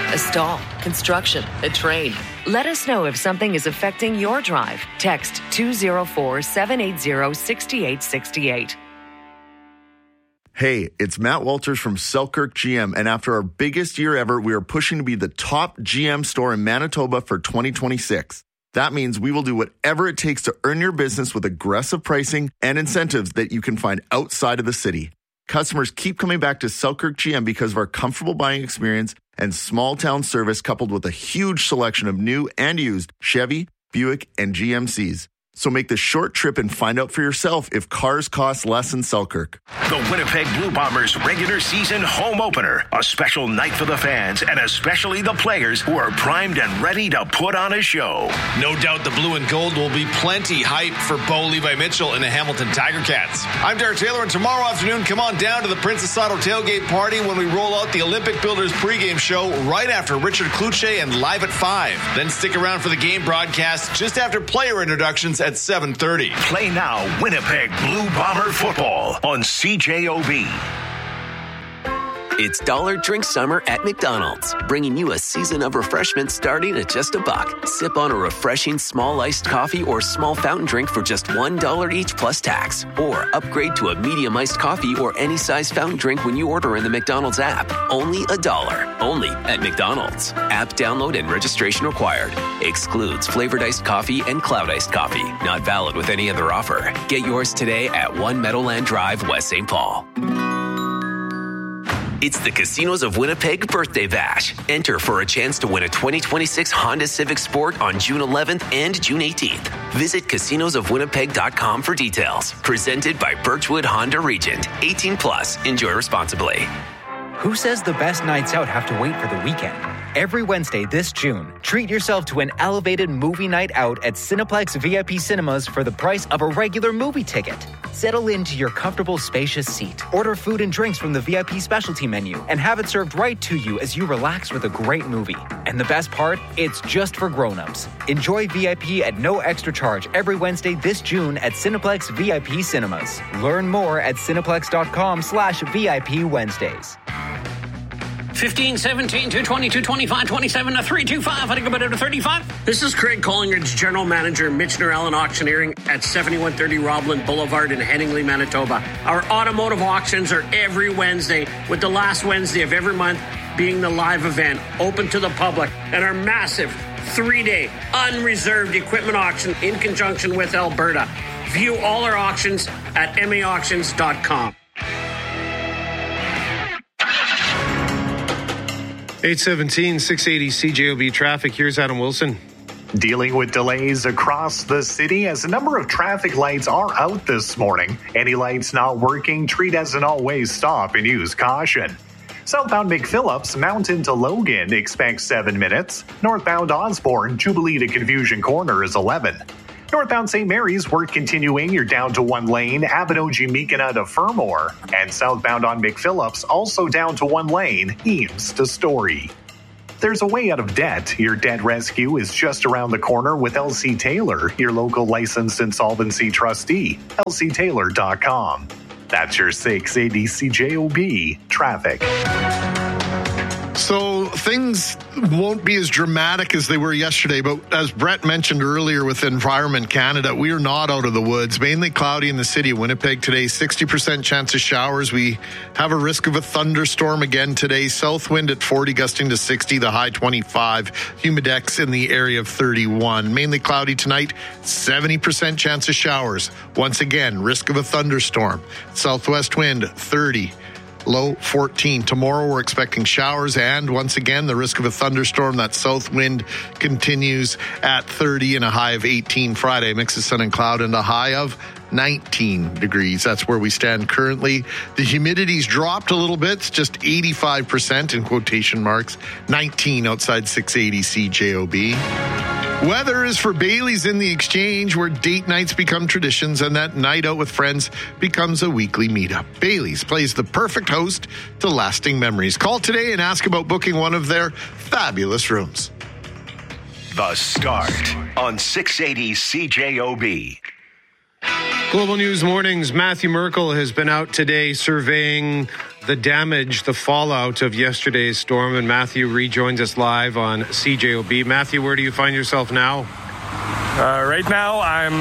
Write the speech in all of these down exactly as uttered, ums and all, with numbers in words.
a stall, construction, a train. Let us know if something is affecting your drive. Text two oh four, seven eight zero, six eight six eight. Hey, it's Matt Walters from Selkirk G M, and after our biggest year ever, we are pushing to be the top G M store in Manitoba for twenty twenty-six. That means we will do whatever it takes to earn your business with aggressive pricing and incentives that you can find outside of the city. Customers keep coming back to Selkirk G M because of our comfortable buying experience and small town service, coupled with a huge selection of new and used Chevy, Buick, and G M Cs. So make the short trip and find out for yourself if cars cost less in Selkirk. The Winnipeg Blue Bombers regular season home opener. A special night for the fans and especially the players who are primed and ready to put on a show. No doubt the blue and gold will be plenty hype for Bo Levi Mitchell and the Hamilton Tiger Cats. I'm Derek Taylor, and tomorrow afternoon, come on down to the Princess Auto tailgate party when we roll out the Olympic Builders pregame show right after Richard Kluche and Live at five. Then stick around for the game broadcast just after player introductions at seven thirty. Play now Winnipeg Blue Bomber football on C J O B. It's Dollar Drink Summer at McDonald's, bringing you a season of refreshment starting at just a buck. Sip on a refreshing small iced coffee or small fountain drink for just one dollar each plus tax. Or upgrade to a medium iced coffee or any size fountain drink when you order in the McDonald's app. Only a dollar. Only at McDonald's. App download and registration required. Excludes flavored iced coffee and cloud iced coffee. Not valid with any other offer. Get yours today at One Meadowland Drive, West Saint Paul. It's the Casinos of Winnipeg Birthday Bash. Enter for a chance to win a twenty twenty-six Honda Civic Sport on June eleventh and June eighteenth. Visit casinos of winnipeg dot com for details. Presented by Birchwood Honda Regent. eighteen plus. Enjoy responsibly. Who says the best nights out have to wait for the weekend? Every Wednesday this June, treat yourself to an elevated movie night out at Cineplex V I P Cinemas for the price of a regular movie ticket. Settle into your comfortable, spacious seat. Order food and drinks from the V I P specialty menu and have it served right to you as you relax with a great movie. And the best part? It's just for grown-ups. Enjoy V I P at no extra charge every Wednesday this June at Cineplex V I P Cinemas. Learn more at cineplex.com slash VIP Wednesdays. fifteen, seventeen, two twenty, two twenty-five, twenty-seven, three twenty-five. I think about it to thirty-five. This is Craig Collingridge, General Manager, Michener Allen Auctioneering at seventy-one thirty Roblin Boulevard in Headingley, Manitoba. Our automotive auctions are every Wednesday, with the last Wednesday of every month being the live event, open to the public, and our massive three-day unreserved equipment auction in conjunction with Alberta. View all our auctions at m a auctions dot com. eight seventeen, six eighty C J O B traffic. Here's Adam Wilson. Dealing with delays across the city as a number of traffic lights are out this morning. Any lights not working, treat as an always stop and use caution. Southbound McPhillips, Mountain to Logan, expect seven minutes. Northbound Osborne, Jubilee to Confusion Corner is eleven. Northbound Saint Mary's, work continuing, you're down to one lane. Abinogi-Meekina to Fermor. And southbound on McPhillips, also down to one lane. Eames to Story. There's a way out of debt. Your debt rescue is just around the corner with L C Taylor, your local licensed insolvency trustee. L C Taylor dot com. That's your six eighty C J O B traffic. So things won't be as dramatic as they were yesterday, but as Brett mentioned earlier with Environment Canada, we are not out of the woods. Mainly cloudy in the city of Winnipeg today, sixty percent chance of showers. We have a risk of a thunderstorm again today. South wind at forty, gusting to sixty, the high twenty-five. Humidex in the area of thirty-one. Mainly cloudy tonight, seventy percent chance of showers. Once again, risk of a thunderstorm. Southwest wind, thirty. Low fourteen. Tomorrow we're expecting showers and once again the risk of a thunderstorm. That south wind continues at thirty and a high of eighteen Friday. Mix of sun and cloud and a high of nineteen degrees. That's where we stand currently. The humidity's dropped a little bit. It's just eighty-five percent in quotation marks. nineteen outside six eighty C J O B. Weather is for Bailey's in the Exchange, where date nights become traditions and that night out with friends becomes a weekly meetup. Bailey's plays the perfect host to lasting memories. Call today and ask about booking one of their fabulous rooms. The Start on six eighty C J O B. Global News Mornings, Matthew Merkel has been out today surveying the damage, the fallout of yesterday's storm, and Matthew rejoins us live on C J O B. Matthew, where do you find yourself now? Uh, right now, I'm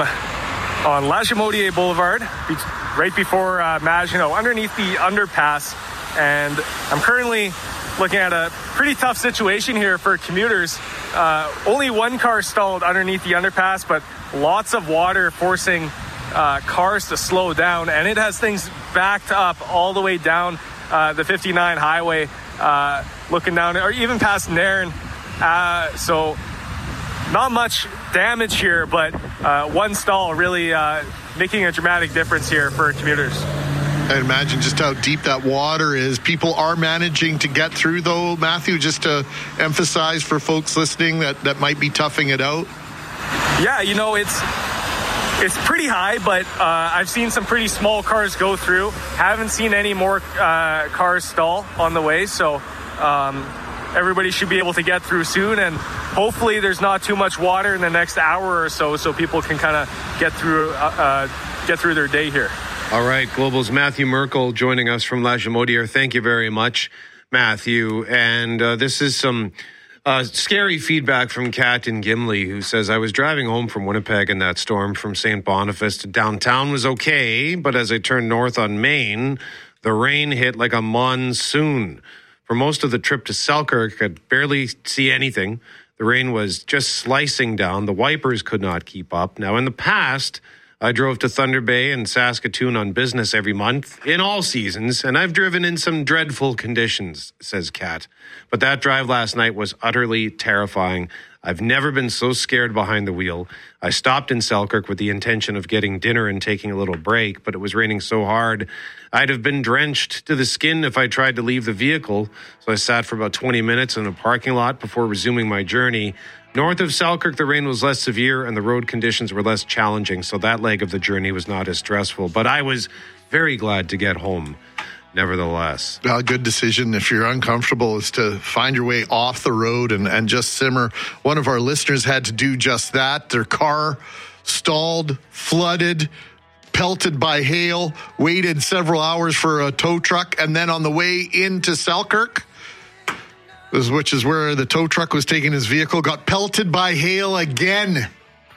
on La Jamodier Boulevard, right before uh, Maginot, underneath the underpass, and I'm currently looking at a pretty tough situation here for commuters. Uh, only one car stalled underneath the underpass, but lots of water forcing uh, cars to slow down, and it has things backed up all the way down uh, the fifty-nine highway, uh, looking down, or even past Nairn. Uh, so not much damage here, but uh, one stall really uh, making a dramatic difference here for commuters. I imagine just how deep that water is. People are managing to get through, though, Matthew, just to emphasize for folks listening that, that might be toughing it out. Yeah, you know, it's it's pretty high, but uh, I've seen some pretty small cars go through. Haven't seen any more uh, cars stall on the way, so um, everybody should be able to get through soon, and hopefully there's not too much water in the next hour or so, so people can kind of get through uh, uh, get through their day here. All right, Global's Matthew Merkel joining us from La Jamodier. Thank you very much, Matthew. And uh, this is some uh, scary feedback from Kat in Gimli, who says, I was driving home from Winnipeg and that storm from Saint Boniface to downtown was okay, but as I turned north on Main, the rain hit like a monsoon. For most of the trip to Selkirk, I could barely see anything. The rain was just slicing down. The wipers could not keep up. Now, in the past, I drove to Thunder Bay and Saskatoon on business every month in all seasons, and I've driven in some dreadful conditions, says Kat. But that drive last night was utterly terrifying. I've never been so scared behind the wheel. I stopped in Selkirk with the intention of getting dinner and taking a little break, but it was raining so hard I'd have been drenched to the skin if I tried to leave the vehicle. So I sat for about twenty minutes in a parking lot before resuming my journey. North of Selkirk, the rain was less severe and the road conditions were less challenging, so that leg of the journey was not as stressful. But I was very glad to get home, nevertheless. A good decision if you're uncomfortable is to find your way off the road and, and just simmer. One of our listeners had to do just that. Their car stalled, flooded, pelted by hail, waited several hours for a tow truck, and then on the way into Selkirk, which is where the tow truck was taking his vehicle, got pelted by hail again.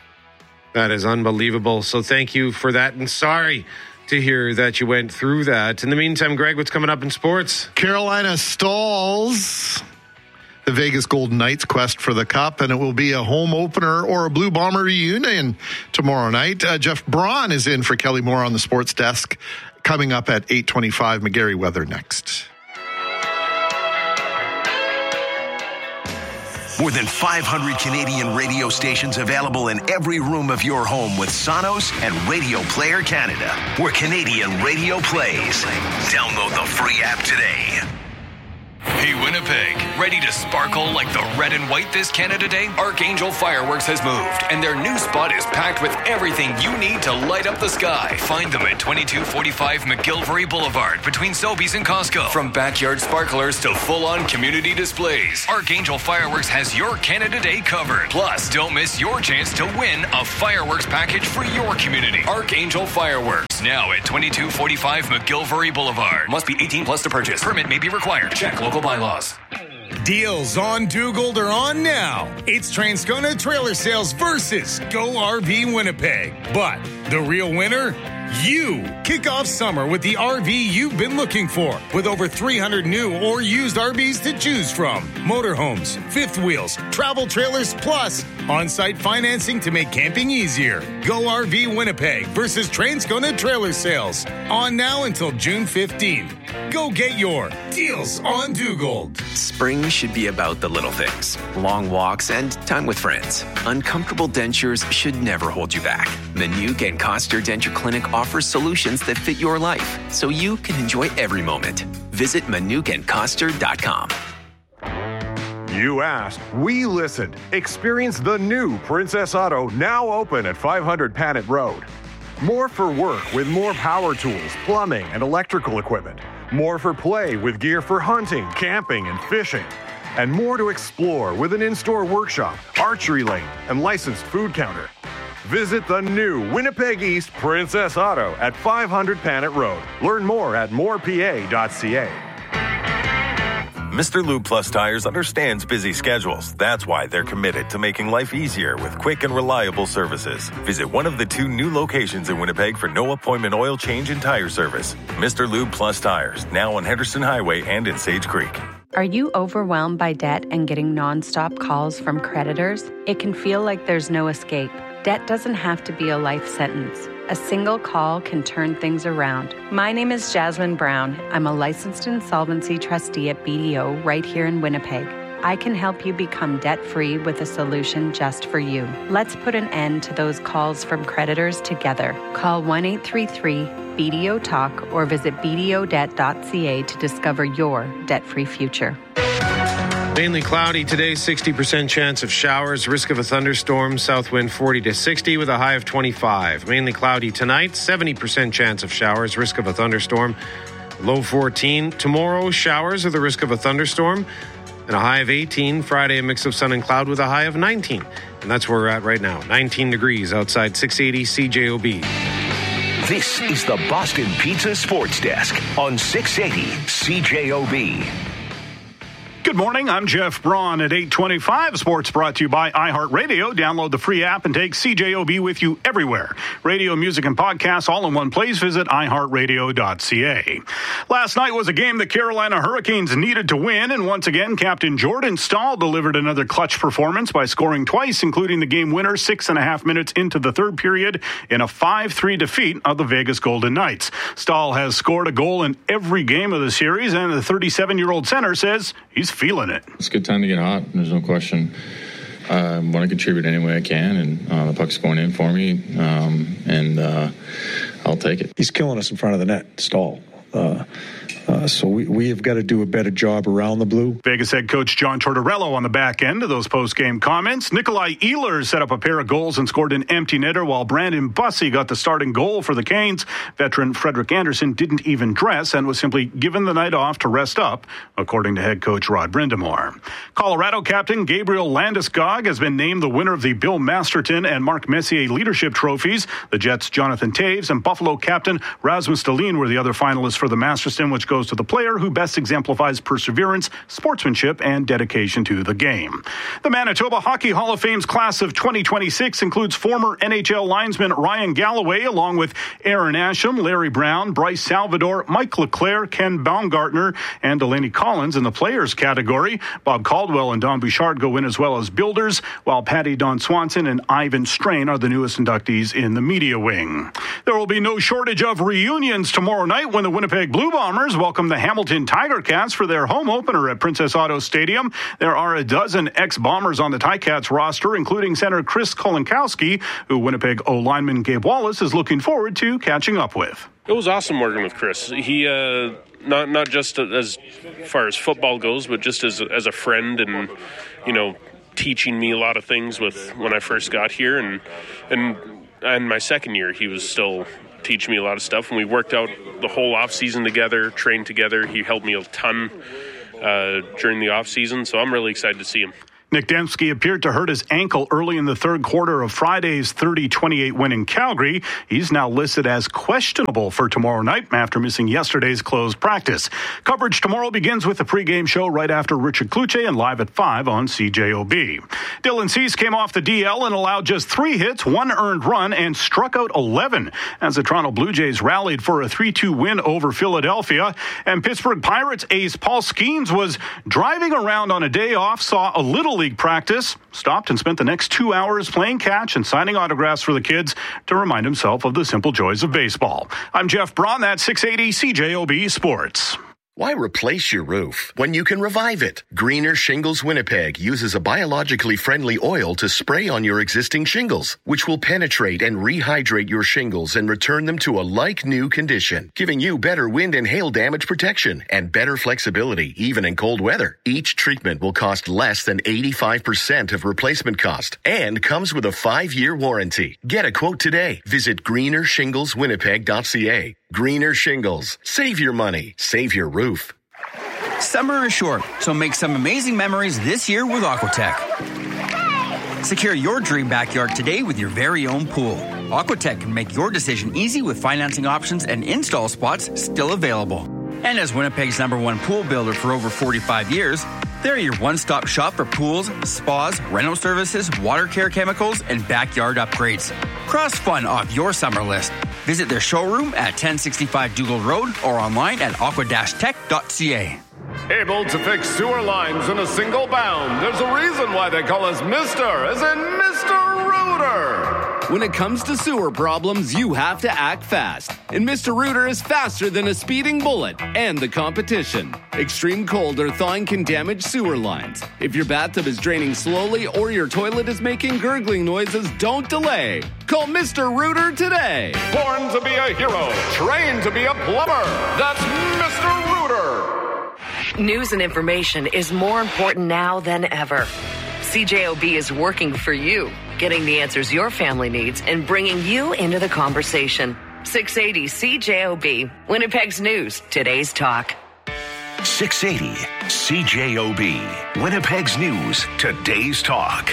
That is unbelievable. So thank you for that. And sorry to hear that you went through that. In the meantime, Greg, what's coming up in sports? Carolina stalls the Vegas Golden Knights' quest for the Cup, and it will be a home opener or a Blue Bomber reunion tomorrow night. Uh, Jeff Braun is in for Kelly Moore on the sports desk, coming up at eight twenty-five. McGarry weather next. More than five hundred Canadian radio stations available in every room of your home with Sonos and Radio Player Canada, where Canadian radio plays. Download the free app today. Hey, Winnipeg, ready to sparkle like the red and white this Canada Day? Archangel Fireworks has moved, and their new spot is packed with everything you need to light up the sky. Find them at twenty-two forty-five McGillivray Boulevard between Sobeys and Costco. From backyard sparklers to full-on community displays, Archangel Fireworks has your Canada Day covered. Plus, don't miss your chance to win a fireworks package for your community. Archangel Fireworks, now at twenty-two forty-five McGillivray Boulevard. Must be eighteen plus to purchase. Permit may be required. Check local bylaws. Deals on Dugald are on now. It's Transcona Trailer Sales versus Go R V Winnipeg. But the real winner? You. Kick off summer with the R V you've been looking for, with over three hundred new or used R Vs to choose from. Motorhomes, fifth wheels, travel trailers, plus on-site financing to make camping easier. Go R V Winnipeg versus Transcona Trailer Sales. On now until June fifteenth. Go get your deals on Dugald. Spring should be about the little things. Long walks and time with friends. Uncomfortable dentures should never hold you back. Manuke and Coster Denture Clinic offers solutions that fit your life, so you can enjoy every moment. Visit manuke and coster dot com. You asked, we listened. Experience the new Princess Auto, now open at five hundred Panet Road. More for work with more power tools, plumbing, and electrical equipment. More for play with gear for hunting, camping, and fishing. And more to explore with an in-store workshop, archery lane, and licensed food counter. Visit the new Winnipeg East Princess Auto at five hundred Panet Road. Learn more at more p a dot c a. Mister Lube Plus Tires understands busy schedules. That's why they're committed to making life easier with quick and reliable services. Visit one of the two new locations in Winnipeg for no appointment oil change and tire service. Mister Lube Plus Tires, now on Henderson Highway and in Sage Creek. Are you overwhelmed by debt and getting nonstop calls from creditors? It can feel like there's no escape. Debt doesn't have to be a life sentence. A single call can turn things around. My name is Jasmine Brown. I'm a licensed insolvency trustee at B D O right here in Winnipeg. I can help you become debt-free with a solution just for you. Let's put an end to those calls from creditors together. Call one eight three three B D O talk or visit b d o debt dot c a to discover your debt-free future. Mainly cloudy today, sixty percent chance of showers, risk of a thunderstorm, south wind forty to sixty with a high of twenty-five. Mainly cloudy tonight, seventy percent chance of showers, risk of a thunderstorm, low fourteen. Tomorrow, showers with a risk of a thunderstorm and a high of eighteen. Friday, a mix of sun and cloud with a high of nineteen. And that's where we're at right now, nineteen degrees outside six eighty C J O B. This is the Boston Pizza Sports Desk on six eighty C J O B. Good morning. I'm Jeff Braun at eight twenty-five. Sports brought to you by iHeartRadio. Download the free app and take C J O B with you everywhere. Radio, music, and podcasts all in one place. Visit i heart radio dot c a. Last night was a game the Carolina Hurricanes needed to win, and once again, Captain Jordan Staal delivered another clutch performance by scoring twice, including the game winner six and a half minutes into the third period in a five three defeat of the Vegas Golden Knights. Staal has scored a goal in every game of the series, and the thirty-seven-year-old center says he's feeling it. It's a good time to get hot. There's no question. I want to contribute any way I can, and uh, the puck's going in for me, um, and uh, I'll take it. He's killing us in front of the net, Staal. Uh, uh, so we, we have got to do a better job around the blue. Vegas head coach John Tortorello on the back end of those post-game comments. Nikolai Ehlers set up a pair of goals and scored an empty netter, while Brandon Bussey got the starting goal for the Canes. Veteran Frederick Anderson didn't even dress and was simply given the night off to rest up, according to head coach Rod Brindamore. Colorado captain Gabriel Landeskog has been named the winner of the Bill Masterton and Mark Messier leadership trophies. The Jets' Jonathan Toews and Buffalo captain Rasmus Dahlin were the other finalists for the Masterton, which goes to the player who best exemplifies perseverance, sportsmanship, and dedication to the game. The Manitoba Hockey Hall of Fame's class of twenty twenty-six includes former N H L linesman Ryan Galloway, along with Aaron Asham, Larry Brown, Bryce Salvador, Mike LeClaire, Ken Baumgartner, and Delaney Collins in the players category. Bob Caldwell and Don Bouchard go in as well as builders, while Patty Don Swanson and Ivan Strain are the newest inductees in the media wing. There will be no shortage of reunions tomorrow night when the Winnipeg Blue Bombers welcome the Hamilton Tiger Cats for their home opener at Princess Auto Stadium. There are a dozen ex-Bombers on the Ticats roster, including center Chris Kolinkowski, who Winnipeg O-lineman Gabe Wallace is looking forward to catching up with. It was awesome working with Chris. He, uh, not not just as far as football goes, but just as as a friend, and you know, teaching me a lot of things with when I first got here, and and and my second year, he was still teaching me a lot of stuff. And we worked out the whole off season together, trained together. He helped me a ton uh, during the off season, so I'm really excited to see him. Nick Dembski appeared to hurt his ankle early in the third quarter of Friday's thirty twenty-eight win in Calgary. He's now listed as questionable for tomorrow night after missing yesterday's closed practice. Coverage tomorrow begins with the pregame show right after Richard Kluche and live at five on C J O B. Dylan Cease came off the D L and allowed just three hits, one earned run, and struck out eleven as the Toronto Blue Jays rallied for a three two win over Philadelphia. And Pittsburgh Pirates ace Paul Skeens was driving around on a day off, saw a little league practice, stopped and spent the next two hours playing catch and signing autographs for the kids to remind himself of the simple joys of baseball. I'm Jeff Braun, that's six eighty C J O B Sports. Why replace your roof when you can revive it? Greener Shingles Winnipeg uses a biologically friendly oil to spray on your existing shingles, which will penetrate and rehydrate your shingles and return them to a like-new condition, giving you better wind and hail damage protection and better flexibility even in cold weather. Each treatment will cost less than eighty-five percent of replacement cost and comes with a five-year warranty. Get a quote today. Visit greener shingles winnipeg dot c a. Greener Shingles. Save your money. Save your roof. Summer is short, so make some amazing memories this year with Aquatech. Secure your dream backyard today with your very own pool. Aquatech can make your decision easy with financing options and install spots still available. And as Winnipeg's number one pool builder for over forty-five years, they're your one-stop shop for pools, spas, rental services, water care chemicals, and backyard upgrades. Cross fun off your summer list. Visit their showroom at ten sixty-five Dougal Road or online at aqua dash tech dot c a. Able to fix sewer lines in a single bound. There's a reason why they call us Mister, as in Mister Rooter. When it comes to sewer problems, you have to act fast. And Mister Rooter is faster than a speeding bullet and the competition. Extreme cold or thawing can damage sewer lines. If your bathtub is draining slowly or your toilet is making gurgling noises, don't delay. Call Mister Rooter today. Born to be a hero, trained to be a plumber. That's Mister Rooter. News and information is more important now than ever. C J O B is working for you, getting the answers your family needs and bringing you into the conversation. six eighty C J O B, Winnipeg's News, today's talk. six eighty C J O B, Winnipeg's News, today's talk.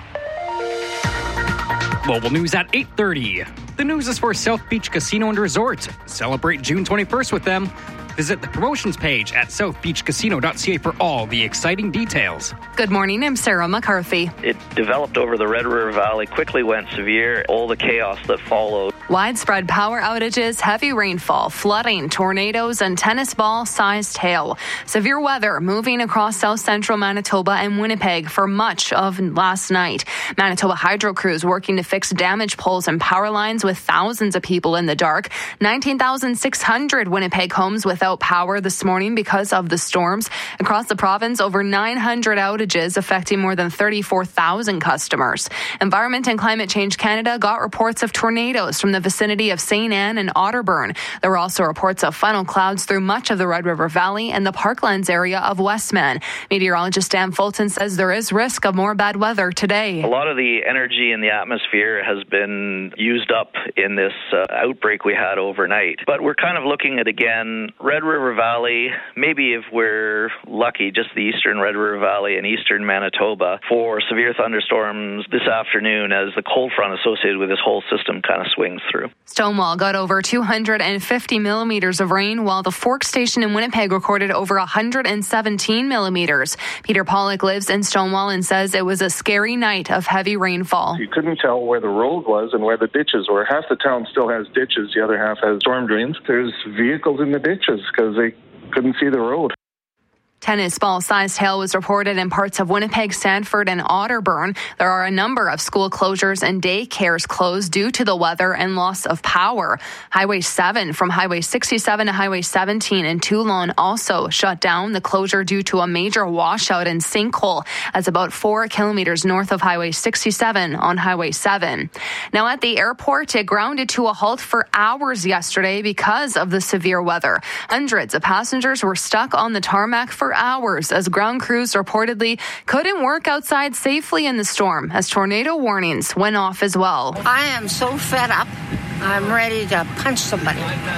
Global news at eight thirty. The news is for South Beach Casino and Resort. Celebrate June twenty-first with them. Visit the promotions page at south beach casino dot c a for all the exciting details. Good morning, I'm Sarah McCarthy. It developed over the Red River Valley, quickly went severe, all the chaos that followed. Widespread power outages, heavy rainfall, flooding, tornadoes, and tennis ball-sized hail. Severe weather moving across south central Manitoba and Winnipeg for much of last night. Manitoba Hydro crews working to fix damaged poles and power lines with thousands of people in the dark. nineteen thousand six hundred Winnipeg homes without power this morning because of the storms. Across the province, over nine hundred outages affecting more than thirty-four thousand customers. Environment and Climate Change Canada got reports of tornadoes from the vicinity of Saint Anne and Otterburn. There were also reports of funnel clouds through much of the Red River Valley and the Parklands area of Westman. Meteorologist Dan Fulton says there is risk of more bad weather today. A lot of the energy in the atmosphere has been used up in this uh, outbreak we had overnight. But we're kind of looking at, again, Red River Valley, maybe if we're lucky, just the eastern Red River Valley and eastern Manitoba for severe thunderstorms this afternoon as the cold front associated with this whole system kind of swings through. Stonewall got over two hundred fifty millimeters of rain, while the Fork Station in Winnipeg recorded over one hundred seventeen millimeters. Peter Pollock lives in Stonewall and says it was a scary night of heavy rainfall. You couldn't tell where the road was and where the ditches were. Half the town still has ditches, the other half has storm drains. There's vehicles in the ditches because they couldn't see the road. Tennis ball-sized hail was reported in parts of Winnipeg, Sanford, and Otterburn. There are a number of school closures and daycares closed due to the weather and loss of power. Highway seven from Highway sixty-seven to Highway seventeen in Toulon also shut down. The closure due to a major washout and sinkhole as about four kilometers north of Highway sixty-seven on Highway seven. Now at the airport, it grounded to a halt for hours yesterday because of the severe weather. Hundreds of passengers were stuck on the tarmac for hours as ground crews reportedly couldn't work outside safely in the storm as tornado warnings went off as well. I am so fed up. I'm ready to punch somebody.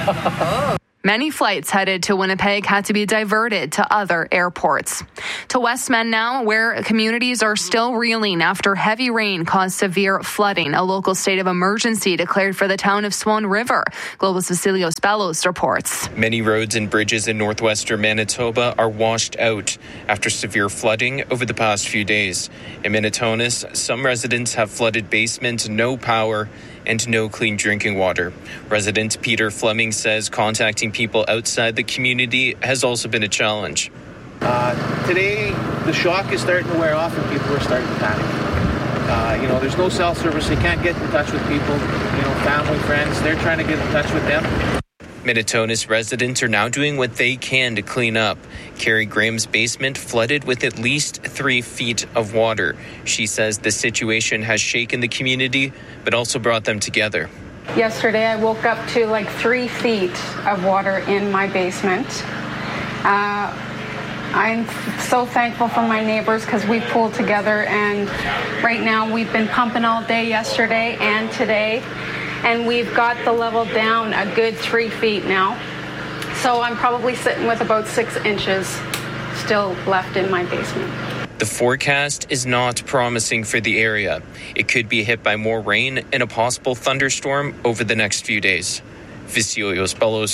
Many flights headed to Winnipeg had to be diverted to other airports. To Westman now, where communities are still reeling after heavy rain caused severe flooding. A local state of emergency declared for the town of Swan River. Global's Vasilios Bellos reports. Many roads and bridges in northwestern Manitoba are washed out after severe flooding over the past few days. In Minitonas, some residents have flooded basements, no power, and no clean drinking water. Resident Peter Fleming says contacting people outside the community has also been a challenge. Uh, today, the shock is starting to wear off and people are starting to panic. Uh, you know, there's no cell service. They can't get in touch with people, you know, family, friends. They're trying to get in touch with them. Minitonas residents are now doing what they can to clean up. Carrie Graham's basement flooded with at least three feet of water. She says the situation has shaken the community, but also brought them together. Yesterday, I woke up to like three feet of water in my basement. Uh, I'm so thankful for my neighbors because we pulled together, and right now we've been pumping all day yesterday and today. And we've got the level down a good three feet now. So I'm probably sitting with about six inches still left in my basement. The forecast is not promising for the area. It could be hit by more rain and a possible thunderstorm over the next few days. Vasilios Bellos,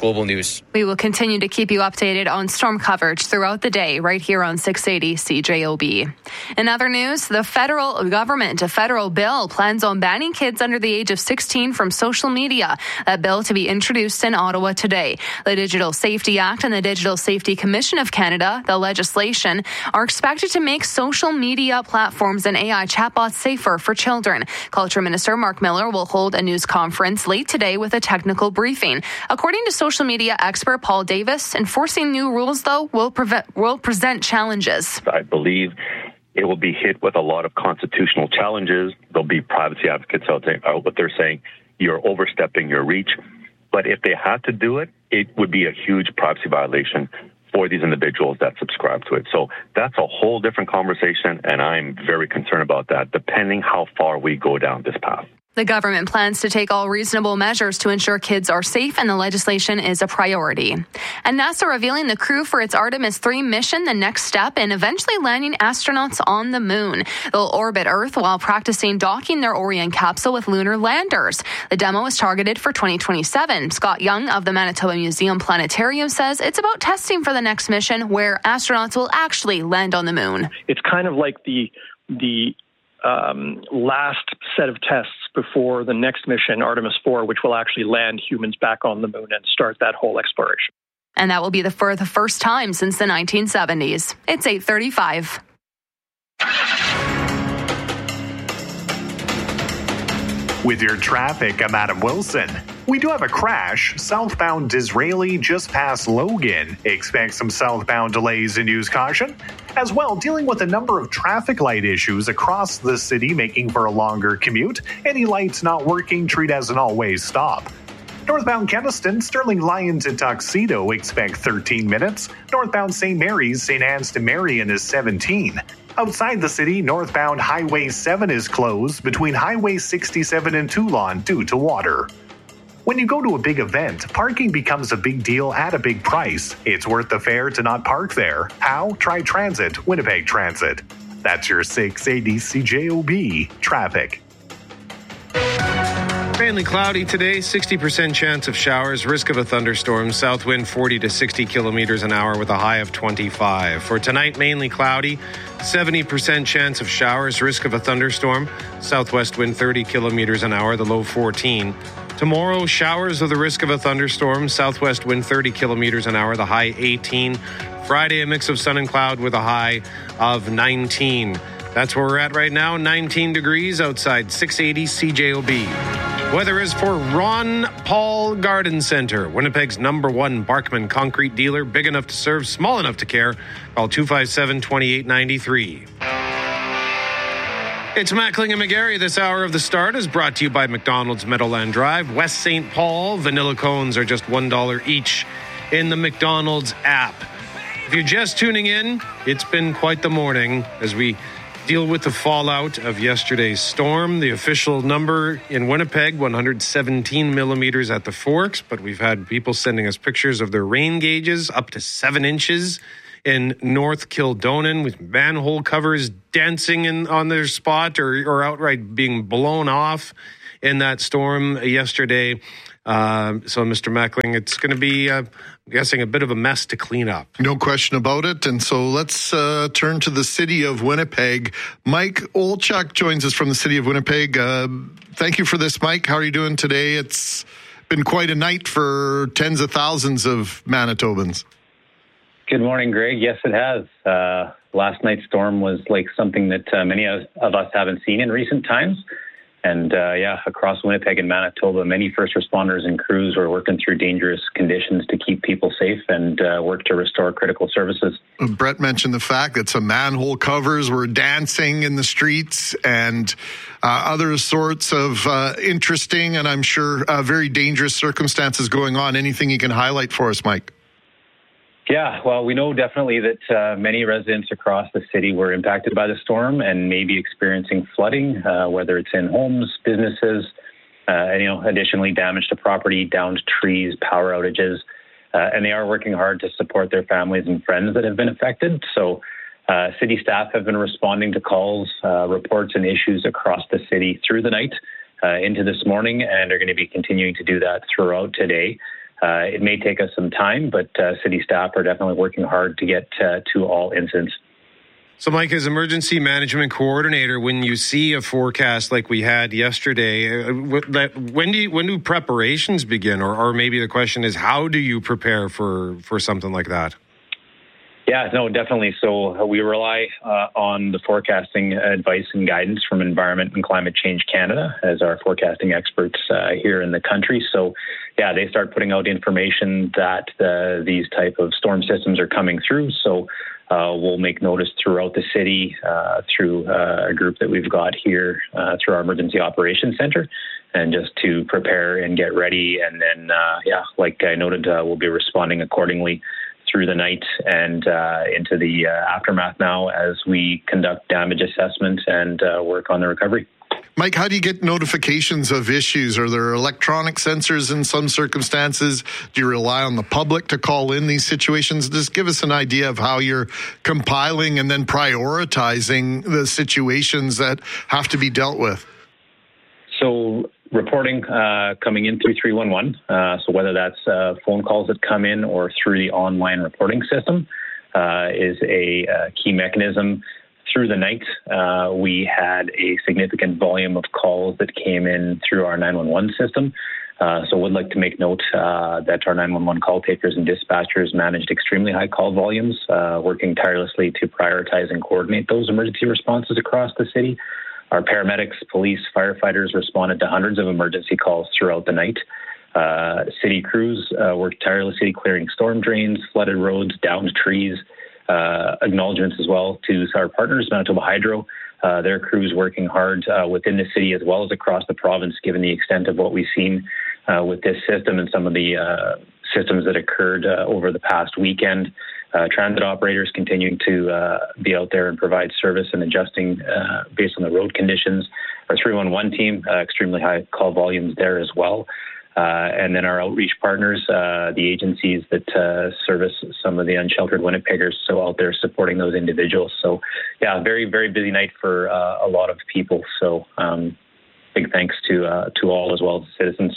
Global News. We will continue to keep you updated on storm coverage throughout the day right here on six eighty C J O B. In other news, the federal government, a federal bill, plans on banning kids under the age of sixteen from social media. That bill to be introduced in Ottawa today. The Digital Safety Act and the Digital Safety Commission of Canada, the legislation, are expected to make social media platforms and A I chatbots safer for children. Culture Minister Mark Miller will hold a news conference late today with a technical briefing. According to social media expert Paul Davis, enforcing new rules, though, will, prevent, will present challenges. I believe it will be hit with a lot of constitutional challenges. There'll be privacy advocates out there, out what they're saying, you're overstepping your reach. But if they had to do it, it would be a huge privacy violation for these individuals that subscribe to it. So that's a whole different conversation, and I'm very concerned about that, depending how far we go down this path. The government plans to take all reasonable measures to ensure kids are safe, and the legislation is a priority. And NASA revealing the crew for its Artemis three mission, the next step in eventually landing astronauts on the moon. They'll orbit Earth while practicing docking their Orion capsule with lunar landers. The demo is targeted for twenty twenty-seven. Scott Young of the Manitoba Museum Planetarium says it's about testing for the next mission where astronauts will actually land on the moon. It's kind of like the the um, last set of tests before the next mission, Artemis four, which will actually land humans back on the moon and start that whole exploration. And that will be the for the first time since the nineteen seventies. It's eight thirty-five. With your traffic, I'm Adam Wilson. We do have a crash southbound Disraeli just past Logan. Expect some southbound delays and use caution. As well, dealing with a number of traffic light issues across the city, making for a longer commute. Any lights not working, treat as an always stop. Northbound Keniston, Sterling Lion to Tuxedo, expect thirteen minutes. Northbound Saint Mary's, Saint Anne's to Marion is seventeen. Outside the city, northbound Highway seven is closed between Highway sixty-seven and Toulon due to water. When you go to a big event, parking becomes a big deal at a big price. It's worth the fare to not park there. How? Try Transit, Winnipeg Transit. That's your six eighty C J O B traffic. Mainly cloudy today, sixty percent chance of showers, risk of a thunderstorm, south wind forty to sixty kilometers an hour with a high of twenty-five. For tonight, mainly cloudy, seventy percent chance of showers, risk of a thunderstorm, southwest wind thirty kilometers an hour, the low fourteen. Tomorrow, showers with the risk of a thunderstorm, southwest wind thirty kilometers an hour, the high eighteen. Friday, a mix of sun and cloud with a high of nineteen. That's where we're at right now, nineteen degrees outside, six eighty C J O B. Weather is for Ron Paul Garden Center, Winnipeg's number one Barkman concrete dealer, big enough to serve, small enough to care. Call two five seven, two eight nine three. It's Mackling and McGarry. This hour of the start is brought to you by McDonald's Meadowland Drive, West Saint Paul. Vanilla cones are just one dollar each in the McDonald's app. If you're just tuning in, it's been quite the morning as we deal with the fallout of yesterday's storm. The official number in Winnipeg, one hundred seventeen millimeters at the Forks, but we've had people sending us pictures of their rain gauges up to seven inches in North Kildonan with manhole covers dancing in on their spot or, or outright being blown off in that storm yesterday. Uh, so, Mister Mackling, it's going to be, uh, I'm guessing, a bit of a mess to clean up. No question about it. And so let's uh, turn to the city of Winnipeg. Mike Olchuk joins us from the city of Winnipeg. Uh, thank you for this, Mike. How are you doing today? It's been quite a night for tens of thousands of Manitobans. Good morning, Greg. Yes, it has. Uh, last night's storm was like something that uh, many of, of us haven't seen in recent times. And uh, yeah, across Winnipeg and Manitoba, many first responders and crews were working through dangerous conditions to keep people safe and uh, work to restore critical services. Brett mentioned the fact that some manhole covers were dancing in the streets and uh, other sorts of uh, interesting and I'm sure uh, very dangerous circumstances going on. Anything you can highlight for us, Mike? Yeah, well, we know definitely that uh, many residents across the city were impacted by the storm and may be experiencing flooding, uh, whether it's in homes, businesses, uh, and, you know, additionally damage to property, downed trees, power outages. Uh, and they are working hard to support their families and friends that have been affected. So uh, city staff have been responding to calls, uh, reports, and issues across the city through the night uh, into this morning, and are going to be continuing to do that throughout today. Uh, it may take us some time, but uh, city staff are definitely working hard to get uh, to all incidents. So, Mike, as emergency management coordinator, when you see a forecast like we had yesterday, uh, when do you, when do preparations begin? Or, or maybe the question is, how do you prepare for, for something like that? Yeah, no, definitely. So we rely uh, on the forecasting advice and guidance from Environment and Climate Change Canada as our forecasting experts uh, here in the country. So, yeah, they start putting out information that uh, these type of storm systems are coming through. So uh, we'll make notice throughout the city uh, through uh, a group that we've got here uh, through our Emergency Operations Center, and just to prepare and get ready. And then, uh, yeah, like I noted, uh, we'll be responding accordingly through the night and uh, into the uh, aftermath now as we conduct damage assessment and uh, work on the recovery. Mike, how do you get notifications of issues? Are there electronic sensors in some circumstances? Do you rely on the public to call in these situations? Just give us an idea of how you're compiling and then prioritizing the situations that have to be dealt with. So reporting uh, coming in through three one one, uh, so whether that's uh, phone calls that come in or through the online reporting system, uh, is a uh, key mechanism. Through the night, uh, we had a significant volume of calls that came in through our nine one one system. Uh, so would like to make note uh, that our nine one one call takers and dispatchers managed extremely high call volumes, uh, working tirelessly to prioritize and coordinate those emergency responses across the city. Our paramedics, police, firefighters responded to hundreds of emergency calls throughout the night. Uh, city crews uh, worked tirelessly clearing storm drains, flooded roads, downed trees. Uh, acknowledgements as well to our partners, Manitoba Hydro, uh, their crews working hard uh, within the city as well as across the province, given the extent of what we've seen uh, with this system and some of the uh, systems that occurred uh, over the past weekend. Uh, transit operators continuing to uh, be out there and provide service and adjusting uh, based on the road conditions. Our three one one team, uh, extremely high call volumes there as well. Uh, and then our outreach partners, uh, the agencies that uh, service some of the unsheltered Winnipeggers, so out there supporting those individuals. So, yeah, very, very busy night for uh, a lot of people. So, um, big thanks to uh, to all as well as citizens.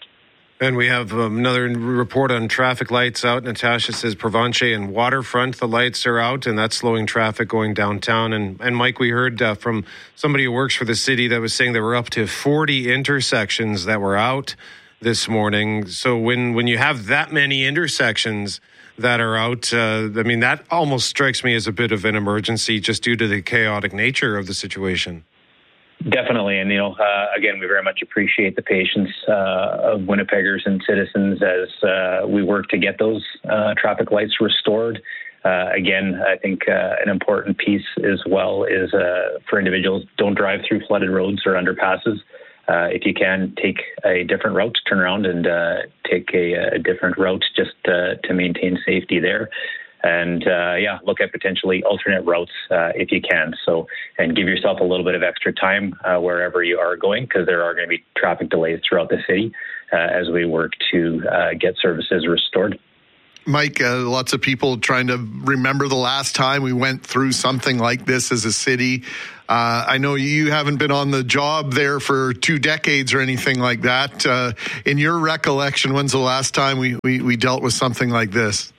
And we have um, another report on traffic lights out. Natasha says Provencher and Waterfront, the lights are out, and that's slowing traffic going downtown. And, and Mike, we heard uh, from somebody who works for the city that was saying there were up to forty intersections that were out this morning. So when, when you have that many intersections that are out, uh, I mean, that almost strikes me as a bit of an emergency just due to the chaotic nature of the situation. Definitely. And, you know, uh, again, we very much appreciate the patience uh, of Winnipeggers and citizens as uh, we work to get those uh, traffic lights restored. Uh, again, I think uh, an important piece as well is uh, for individuals, don't drive through flooded roads or underpasses. Uh, if you can, take a different route, turn around and uh, take a, a different route just uh, to maintain safety there. And, uh, yeah, look at potentially alternate routes uh, if you can. So, and give yourself a little bit of extra time uh, wherever you are going, because there are going to be traffic delays throughout the city uh, as we work to uh, get services restored. Mike, uh, lots of people trying to remember the last time we went through something like this as a city. Uh, I know you haven't been on the job there for two decades or anything like that. Uh, in your recollection, when's the last time we, we, we dealt with something like this?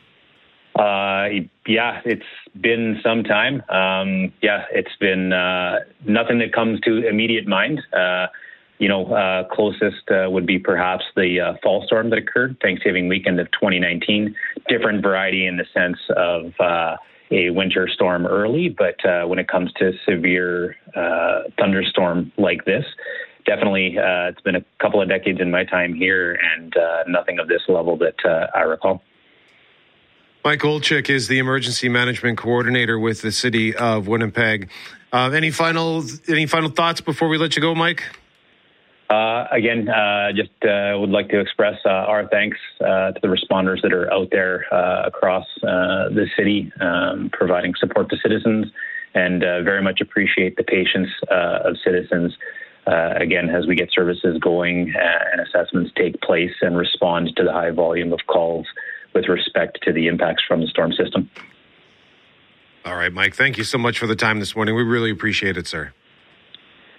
Uh, yeah, it's been some time. Um, yeah, it's been uh, nothing that comes to immediate mind. Uh, you know, uh, closest uh, would be perhaps the uh, fall storm that occurred Thanksgiving weekend of twenty nineteen. Different variety in the sense of uh, a winter storm early, but uh, when it comes to severe uh, thunderstorm like this, definitely uh, it's been a couple of decades in my time here and uh, nothing of this level that uh, I recall. Mike Olczyk is the emergency management coordinator with the city of Winnipeg. Uh, any final any final thoughts before we let you go, Mike? Uh, again, uh, just uh, would like to express uh, our thanks uh, to the responders that are out there uh, across uh, the city, um, providing support to citizens, and uh, very much appreciate the patience uh, of citizens. Uh, again, as we get services going uh, and assessments take place and respond to the high volume of calls with respect to the impacts from the storm system. All right, Mike, thank you so much for the time this morning. We really appreciate it, sir.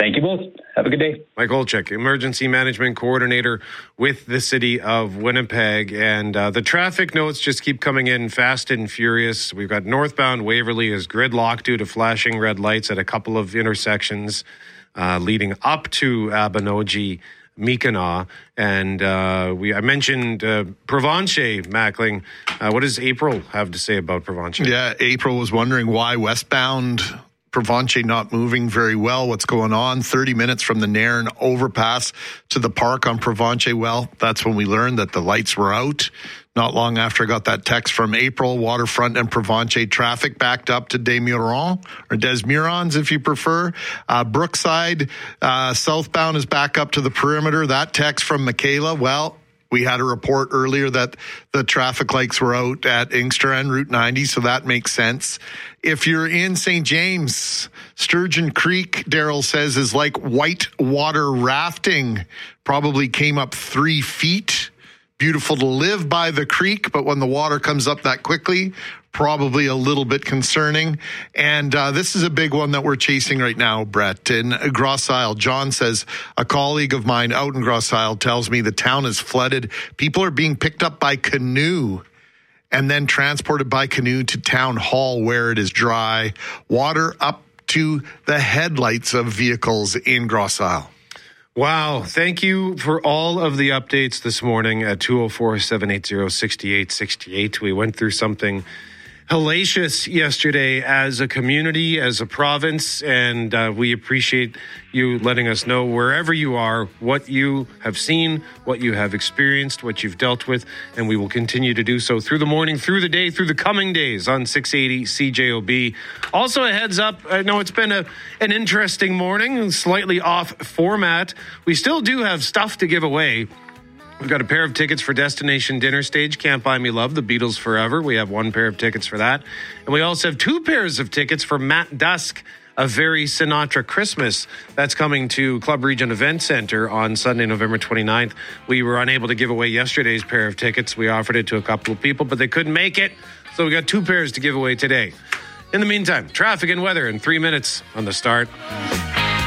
Thank you both. Have a good day. Mike Olczyk, Emergency Management Coordinator with the City of Winnipeg. And uh, the traffic notes just keep coming in fast and furious. We've got northbound Waverly is gridlocked due to flashing red lights at a couple of intersections uh, leading up to Abinogi, Mikanaw. And uh, we I mentioned uh, Provencher, Mackling. Uh, what does April have to say about Provencher? Yeah, April was wondering why westbound Provencher not moving very well. What's going on? thirty minutes from the Nairn overpass to the park on Provencher. Well, that's when we learned that the lights were out. Not long after I got that text from April, Waterfront and Provencher traffic backed up to Des Mirons, or Des Mirons if you prefer. Uh, Brookside, uh, southbound is back up to the perimeter. That text from Michaela, well, we had a report earlier that the traffic lights were out at Inkster and Route ninety, so that makes sense. If you're in Saint James, Sturgeon Creek, Daryl says, is like white water rafting. Probably came up three feet. Beautiful to live by the creek, but when the water comes up that quickly, probably a little bit concerning. And uh, this is a big one that we're chasing right now, Brett. In Grosse Isle, John says, a colleague of mine out in Grosse Isle tells me the town is flooded. People are being picked up by canoe and then transported by canoe to town hall where it is dry. Water up to the headlights of vehicles in Grosse Isle. Wow. Thank you for all of the updates this morning at two oh four, seven eight zero, six eight six eight. We went through something hellacious yesterday as a community, as a province, and uh, we appreciate you letting us know wherever you are, what you have seen, what you have experienced, what you've dealt with, and we will continue to do so through the morning, through the day, through the coming days on six eighty C J O B. Also, a heads up, I know it's been a, an interesting morning, slightly off format. We still do have stuff to give away. We've got a pair of tickets for Destination Dinner Stage, Can't Buy Me Love, The Beatles Forever. We have one pair of tickets for that. And we also have two pairs of tickets for Matt Dusk, A Very Sinatra Christmas. That's coming to Club Region Event Center on Sunday, November twenty-ninth. We were unable to give away yesterday's pair of tickets. We offered it to a couple of people, but they couldn't make it. So we got two pairs to give away today. In the meantime, traffic and weather in three minutes on The Start.